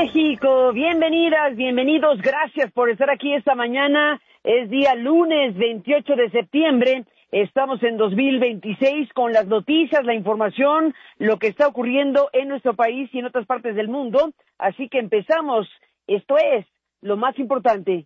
México, bienvenidas, bienvenidos, gracias por estar aquí esta mañana. Es día lunes 28 de septiembre, estamos en 2026 con las noticias, la información, lo que está ocurriendo en nuestro país y en otras partes del mundo. Así que empezamos, esto es lo más importante.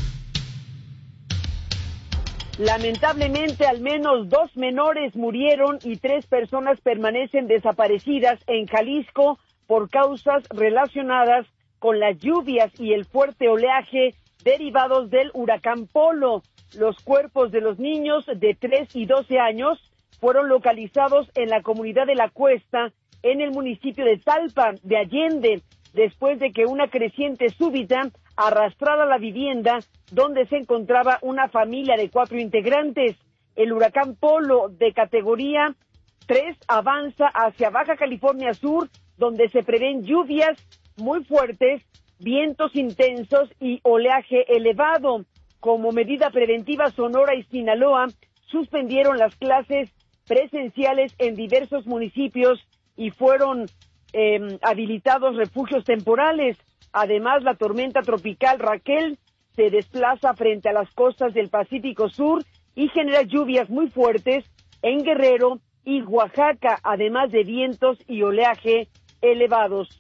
Lamentablemente, al menos 2 menores murieron y 3 personas permanecen desaparecidas en Jalisco por causas relacionadas con las lluvias y el fuerte oleaje derivados del huracán Polo. Los cuerpos de los niños de 3 y 12 años fueron localizados en la comunidad de La Cuesta, en el municipio de Talpa de Allende, después de que una creciente súbita arrastrara la vivienda donde se encontraba una familia de 4 integrantes. El huracán Polo, de categoría 3, avanza hacia Baja California Sur, donde se prevén lluvias muy fuertes, vientos intensos y oleaje elevado. Como medida preventiva, Sonora y Sinaloa suspendieron las clases presenciales en diversos municipios y fueron habilitados refugios temporales. Además, la tormenta tropical Raquel se desplaza frente a las costas del Pacífico Sur y genera lluvias muy fuertes en Guerrero y Oaxaca, además de vientos y oleaje elevados.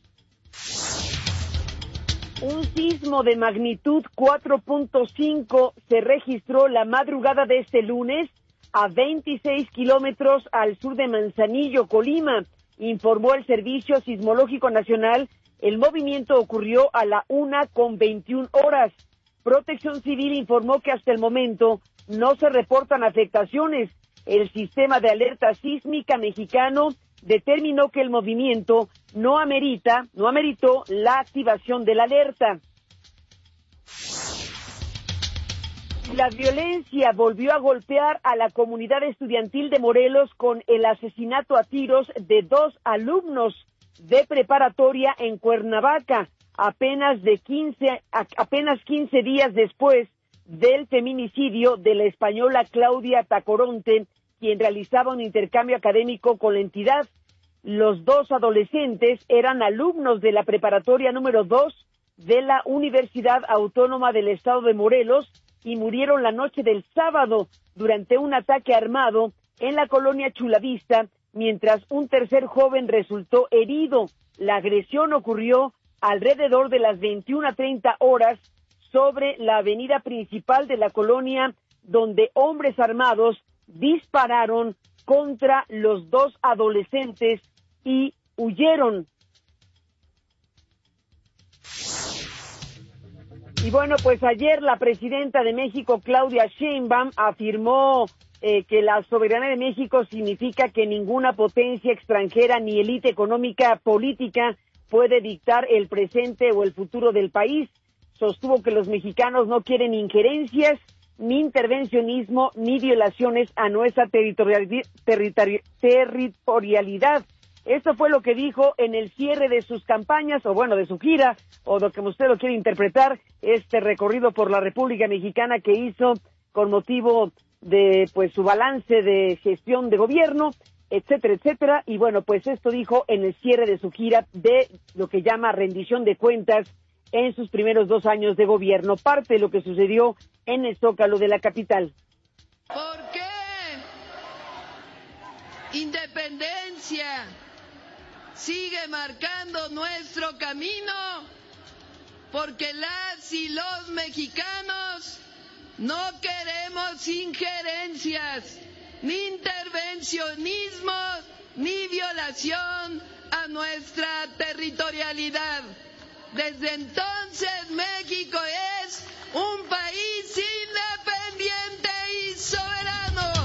Un sismo de magnitud 4.5 se registró la madrugada de este lunes a 26 kilómetros al sur de Manzanillo, Colima, informó el Servicio Sismológico Nacional. El movimiento ocurrió a la 1:21 horas. Protección Civil informó que hasta el momento no se reportan afectaciones. El sistema de alerta sísmica mexicano determinó que el movimiento no ameritó la activación de la alerta. La violencia volvió a golpear a la comunidad estudiantil de Morelos con el asesinato a tiros de 2 alumnos de preparatoria en Cuernavaca, apenas 15 días después del feminicidio de la española Claudia Tacoronte, quien realizaba un intercambio académico con la entidad. Los 2 adolescentes eran alumnos de la preparatoria número 2 de la Universidad Autónoma del Estado de Morelos y murieron la noche del sábado durante un ataque armado en la colonia Chulavista, mientras un tercer joven resultó herido. La agresión ocurrió alrededor de las 21:30 horas sobre la avenida principal de la colonia, donde hombres armados dispararon contra los 2 adolescentes y huyeron. Y bueno, pues ayer la presidenta de México, Claudia Sheinbaum, afirmó que la soberanía de México significa que ninguna potencia extranjera ni élite económica política puede dictar el presente o el futuro del país. Sostuvo que los mexicanos no quieren injerencias, ni intervencionismo, ni violaciones a nuestra territorialidad. Esto fue lo que dijo en el cierre de sus campañas, o bueno, de su gira, o lo que usted lo quiere interpretar, este recorrido por la República Mexicana que hizo con motivo de pues su balance de gestión de gobierno, etcétera, etcétera. Y bueno, pues esto dijo en el cierre de su gira de lo que llama rendición de cuentas en sus primeros 2 años de gobierno, parte de lo que sucedió en el Zócalo de la capital. ¿Por qué? Independencia sigue marcando nuestro camino, porque las y los mexicanos no queremos injerencias, ni intervencionismo, ni violación a nuestra territorialidad. Desde entonces México es un país independiente y soberano.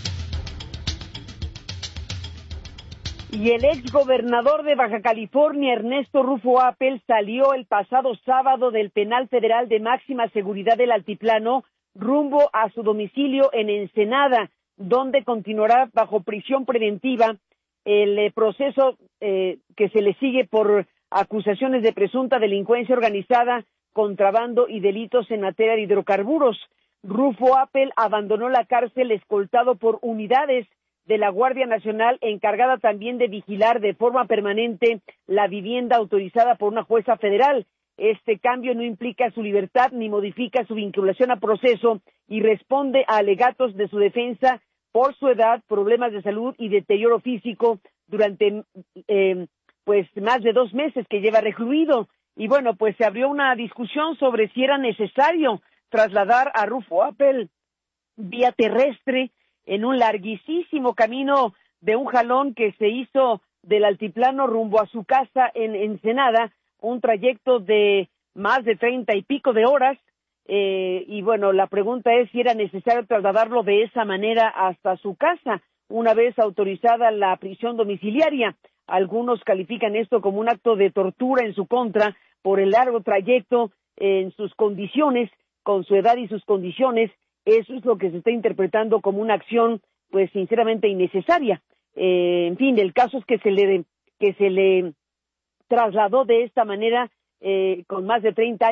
Y el exgobernador de Baja California, Ernesto Rufo Appel, salió el pasado sábado del penal federal de máxima seguridad del Altiplano rumbo a su domicilio en Ensenada, donde continuará bajo prisión preventiva el proceso que se le sigue por acusaciones de presunta delincuencia organizada, contrabando y delitos en materia de hidrocarburos. Rufo Appel abandonó la cárcel escoltado por unidades de la Guardia Nacional, encargada también de vigilar de forma permanente la vivienda autorizada por una jueza federal. Este cambio no implica su libertad ni modifica su vinculación a proceso y responde a alegatos de su defensa por su edad, problemas de salud y deterioro físico durante pues más de 2 meses que lleva recluido. Y bueno, pues se abrió una discusión sobre si era necesario trasladar a Rufo Appel vía terrestre en un larguísimo camino de un jalón que se hizo del altiplano rumbo a su casa en Ensenada, un trayecto de más de 30 y pico de horas, y bueno, la pregunta es si era necesario trasladarlo de esa manera hasta su casa, una vez autorizada la prisión domiciliaria. Algunos califican esto como un acto de tortura en su contra por el largo trayecto en sus condiciones, con su edad y sus condiciones. Eso es lo que se está interpretando como una acción, pues, sinceramente innecesaria. En fin, el caso es que se le trasladó de esta manera con más de 30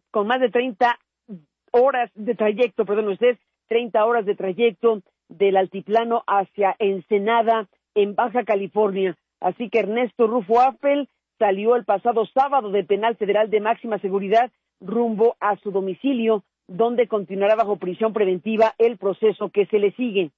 horas de trayecto, 30 horas de trayecto del altiplano hacia Ensenada, en Baja California. Así que Ernesto Rufo Appel salió el pasado sábado del Penal Federal de Máxima Seguridad rumbo a su domicilio, donde continuará bajo prisión preventiva el proceso que se le sigue.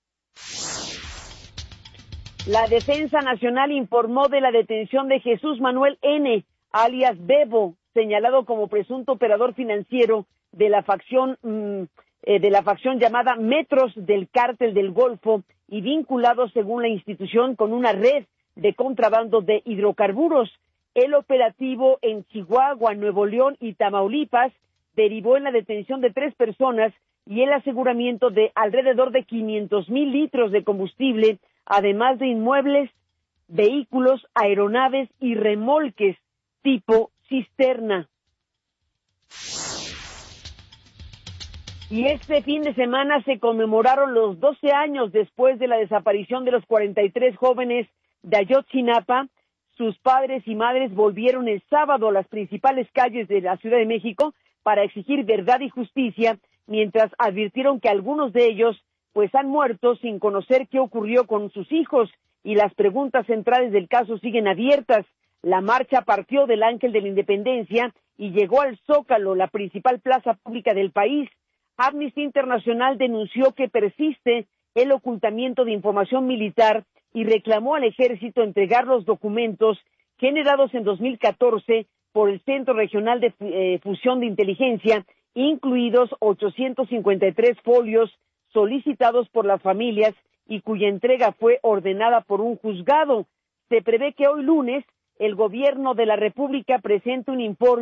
La Defensa Nacional informó de la detención de Jesús Manuel N., alias Bebo, señalado como presunto operador financiero de la facción llamada Metros del Cártel del Golfo y vinculado, según la institución, con una red de contrabando de hidrocarburos. El operativo en Chihuahua, Nuevo León y Tamaulipas derivó en la detención de 3 personas y el aseguramiento de alrededor de 500,000 litros de combustible, además de inmuebles, vehículos, aeronaves y remolques tipo cisterna. Y este fin de semana se conmemoraron los 12 años después de la desaparición de los 43 jóvenes de Ayotzinapa. Sus padres y madres volvieron el sábado a las principales calles de la Ciudad de México para exigir verdad y justicia, mientras advirtieron que algunos de ellos pues han muerto sin conocer qué ocurrió con sus hijos, y las preguntas centrales del caso siguen abiertas. La marcha partió del Ángel de la Independencia y llegó al Zócalo, la principal plaza pública del país. Amnesty Internacional denunció que persiste el ocultamiento de información militar y reclamó al ejército entregar los documentos generados en 2014 por el Centro Regional de Fusión de Inteligencia, incluidos 853 folios solicitados por las familias y cuya entrega fue ordenada por un juzgado. Se prevé que hoy lunes el gobierno de la República presente un informe